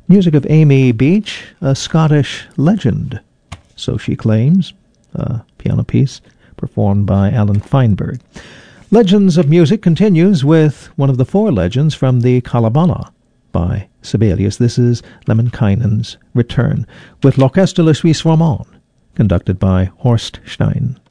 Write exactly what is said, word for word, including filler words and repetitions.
Music of Amy Beach, a Scottish legend, so she claims, a piano piece performed by Alan Feinberg. Legends of Music continues with one of the four legends from the Kalevala by Sibelius. This is Lemminkainen's Return, with L'Orchestre Le Suisse Romand, conducted by Horst Stein.